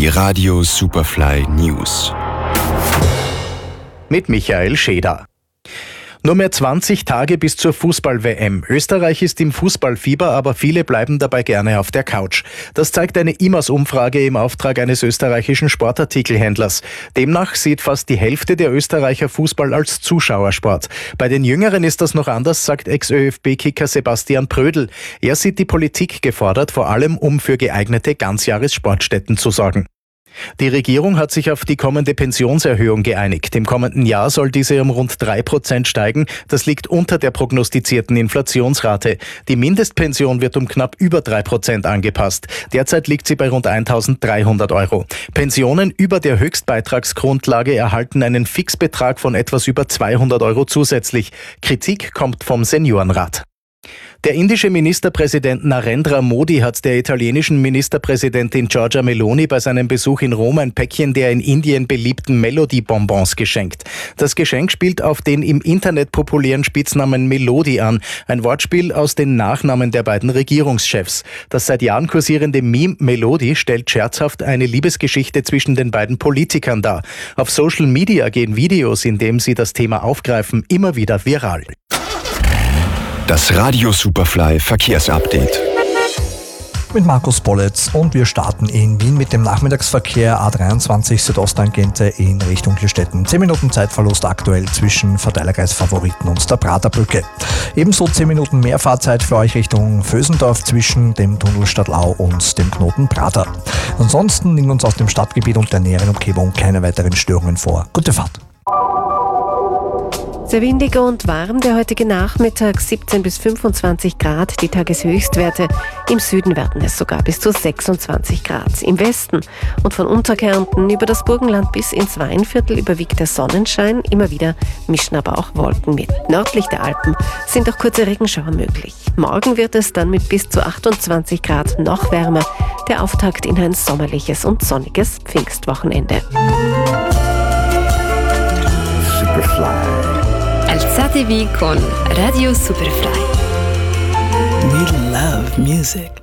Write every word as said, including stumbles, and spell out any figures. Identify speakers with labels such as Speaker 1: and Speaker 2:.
Speaker 1: Die Radio Superfly News.
Speaker 2: Mit Michael Scheder. Nur mehr zwanzig Tage bis zur Fußball-W M. Österreich ist im Fußballfieber, aber viele bleiben dabei gerne auf der Couch. Das zeigt eine I M A S-Umfrage im Auftrag eines österreichischen Sportartikelhändlers. Demnach sieht fast die Hälfte der Österreicher Fußball als Zuschauersport. Bei den Jüngeren ist das noch anders, sagt Ex-Ö F B-Kicker Sebastian Prödl. Er sieht die Politik gefordert, vor allem um für geeignete Ganzjahressportstätten zu sorgen. Die Regierung hat sich auf die kommende Pensionserhöhung geeinigt. Im kommenden Jahr soll diese um rund drei Prozent steigen. Das liegt unter der prognostizierten Inflationsrate. Die Mindestpension wird um knapp über drei Prozent angepasst. Derzeit liegt sie bei rund eintausenddreihundert Euro. Pensionen über der Höchstbeitragsgrundlage erhalten einen Fixbetrag von etwas über zweihundert Euro zusätzlich. Kritik kommt vom Seniorenrat. Der indische Ministerpräsident Narendra Modi hat der italienischen Ministerpräsidentin Giorgia Meloni bei seinem Besuch in Rom ein Päckchen der in Indien beliebten Melody-Bonbons geschenkt. Das Geschenk spielt auf den im Internet populären Spitznamen Melody an, ein Wortspiel aus den Nachnamen der beiden Regierungschefs. Das seit Jahren kursierende Meme Melody stellt scherzhaft eine Liebesgeschichte zwischen den beiden Politikern dar. Auf Social Media gehen Videos, in denen sie das Thema aufgreifen, immer wieder viral.
Speaker 1: Das Radio Superfly Verkehrsupdate.
Speaker 3: Mit Markus Bolletz und wir starten in Wien mit dem Nachmittagsverkehr A dreiundzwanzig Südosttangente in Richtung Klierstetten. zehn Minuten Zeitverlust aktuell zwischen Verteilerkreis Favoriten und der Praterbrücke. Ebenso zehn Minuten mehr Fahrzeit für euch Richtung Vösendorf zwischen dem Tunnel Stadtlau und dem Knoten Prater. Ansonsten liegen uns aus dem Stadtgebiet und der näheren Umgebung keine weiteren Störungen vor. Gute Fahrt.
Speaker 4: Sehr windig und warm der heutige Nachmittag, siebzehn bis fünfundzwanzig Grad, die Tageshöchstwerte. Im Süden werden es sogar bis zu sechsundzwanzig Grad. Im Westen und von Unterkärnten über das Burgenland bis ins Weinviertel überwiegt der Sonnenschein. Immer wieder mischen aber auch Wolken mit. Nördlich der Alpen sind auch kurze Regenschauer möglich. Morgen wird es dann mit bis zu achtundzwanzig Grad noch wärmer. Der Auftakt in ein sommerliches und sonniges Pfingstwochenende.
Speaker 1: Superfly.
Speaker 5: Alzatevi con Radio Superfly.
Speaker 6: We love music.